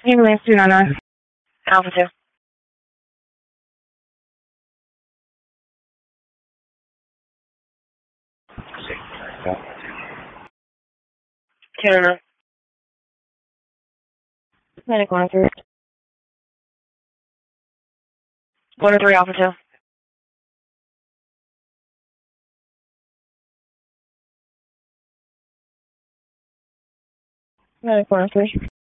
Ambulance 299. Alpha 2. Turner. Medic 103. 103 Alpha 2. Medic 103.